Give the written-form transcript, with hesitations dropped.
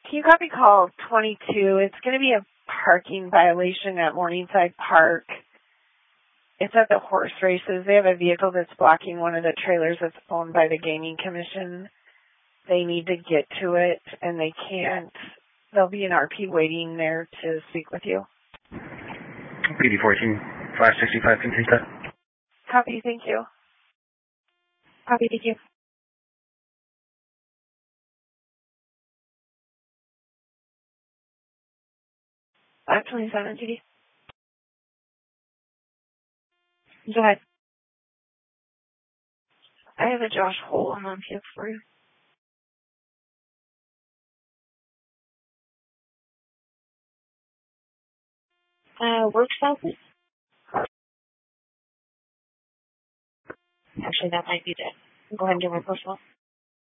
Can you copy call 22? It's going to be a parking violation at Morningside Park. It's at the horse races. They have a vehicle that's blocking one of the trailers that's owned by the Gaming Commission. They need to get to it, and they can't. There'll be an RP waiting there to speak with you. PD 14, 565, complete that. Copy, thank you. Copy, thank you. At 27, PD. Go ahead. I have a Josh Hole on PF for you. Work style, please. Actually, that might be dead. Go ahead and do my personal.